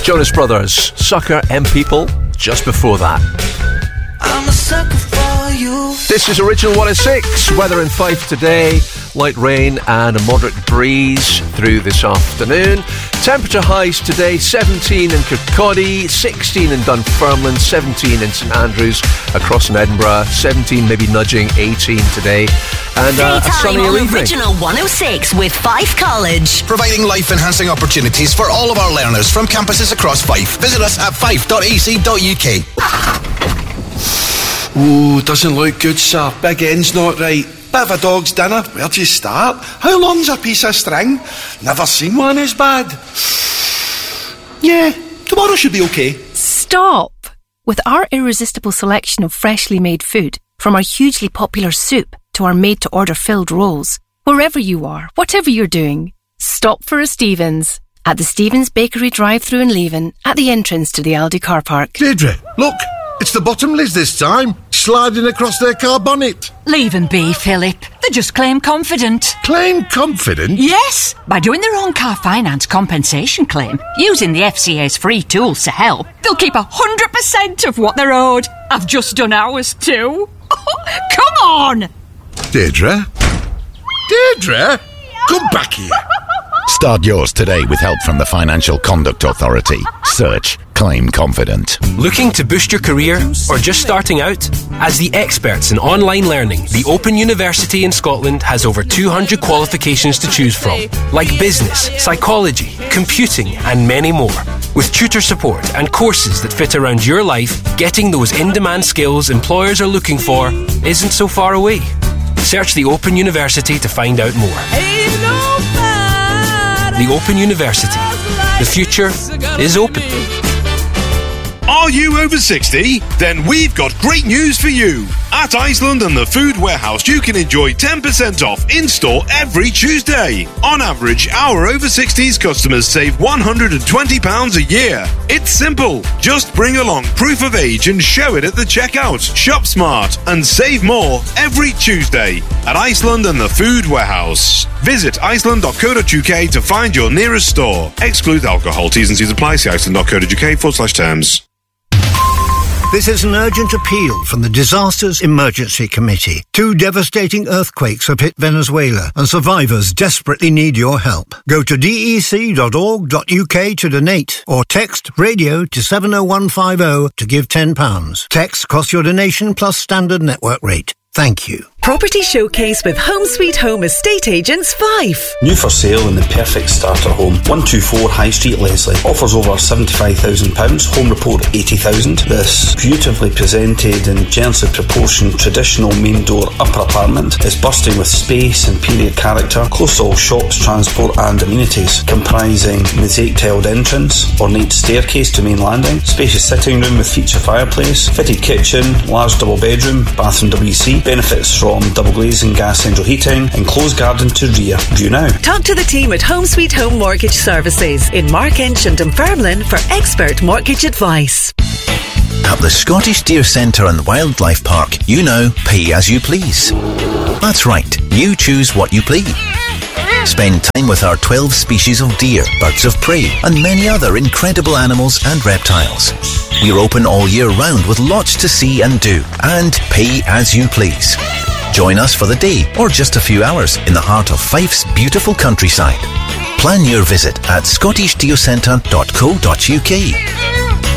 Jonas Brothers, Sucker and People, just before that. I'm a sucker for you. This is Original 106. Weather in Fife today. Light rain and a moderate breeze through this afternoon. Temperature highs today, 17 in Kirkcaldy, 16 in Dunfermline, 17 in St Andrews, across in Edinburgh, 17 maybe nudging 18 today. And a sunny evening. Original 106 with Fife College. Providing life-enhancing opportunities for all of our learners from campuses across Fife. Visit us at fife.ac.uk. Ooh, doesn't look good, sir. Big end's not right. Bit of a dog's dinner. Where do you start? How long's a piece of string? Never seen one as bad. Yeah, tomorrow should be okay. Stop! With our irresistible selection of freshly made food, from our hugely popular soup to our made-to-order filled rolls, wherever you are, whatever you're doing, stop for a Stevens. At the Stevens Bakery drive-thru in Leven, at the entrance to the Aldi car park. Deirdre, look! It's the Bottomleys this time, sliding across their car bonnet. Leave them be, Philip. They just claim confident. Claim confident? Yes, by doing their own car finance compensation claim, using the FCA's free tools to help, they'll keep 100% of what they're owed. I've just done ours too. Come on! Deirdre? Deirdre? Come back here. Start yours today with help from the Financial Conduct Authority. Search Claim Confident. Looking to boost your career or just starting out? As the experts in online learning, the Open University in Scotland has over 200 qualifications to choose from, like business, psychology, computing and many more. With tutor support and courses that fit around your life, getting those in-demand skills employers are looking for isn't so far away. Search the Open University to find out more. The Open University. The future is open. Are you over 60? Then we've got great news for you. At Iceland and the Food Warehouse, you can enjoy 10% off in-store every Tuesday. On average, our over 60s customers save £120 a year. It's simple. Just bring along proof of age and show it at the checkout. Shop smart and save more every Tuesday at Iceland and the Food Warehouse. Visit iceland.co.uk to find your nearest store. Exclude alcohol. T's and C's apply. See iceland.co.uk/terms. This is an urgent appeal from the Disasters Emergency Committee. 2 devastating earthquakes have hit Venezuela and survivors desperately need your help. Go to dec.org.uk to donate or text radio to 70150 to give £10. Text costs your donation plus standard network rate. Thank you. Property Showcase with Home Sweet Home Estate Agents Fife. New for sale in the perfect starter home. 124 High Street, Leslie. Offers over £75,000. Home report £80,000. This beautifully presented and generously proportioned traditional main door upper apartment is bursting with space and period character, close to all shops, transport and amenities. Comprising mosaic tiled entrance, ornate staircase to main landing, spacious sitting room with feature fireplace, fitted kitchen, large double bedroom, bathroom WC. Benefits from double glazing, gas central heating, enclosed garden to rear. View now. Talk to the team at Home Sweet Home Mortgage Services in Markench and Dunfermline for expert mortgage advice. At the Scottish Deer Centre and Wildlife Park, you now pay as you please. That's right, you choose what you please. Spend time with our 12 species of deer, birds of prey and many other incredible animals and reptiles. We're open all year round with lots to see and do, and pay as you please. Join us for the day or just a few hours in the heart of Fife's beautiful countryside. Plan your visit at scottishdeercentre.co.uk.